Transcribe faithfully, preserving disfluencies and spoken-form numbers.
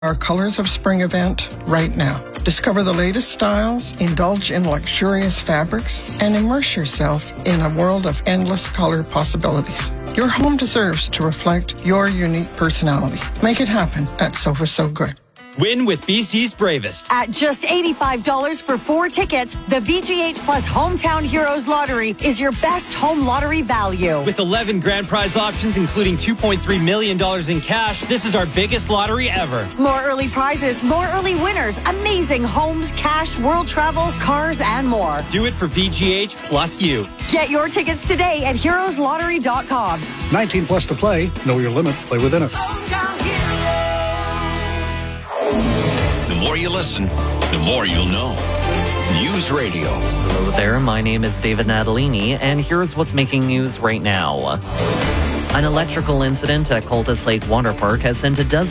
our Colors of Spring event right now. Discover the latest styles, indulge in luxurious fabrics, and immerse yourself in a world of endless color possibilities. Your home deserves to reflect your unique personality. Make it happen at Sofa So Good. Win with B C's Bravest. At just eighty-five dollars for four tickets, the V G H Plus Hometown Heroes Lottery is your best home lottery value. With eleven grand prize options, including two point three million dollars in cash, this is our biggest lottery ever. More early prizes, more early winners, amazing homes, cash, world travel, cars, and more. Do it for V G H plus you. Get your tickets today at heroes lottery dot com. nineteen plus to play. Know your limit. Play within it. The more you listen, the more you'll know. News Radio. Hello there, my name is David Natalini, and here's what's making news right now. An electrical incident at Cultus Lake Water Park has sent a dozen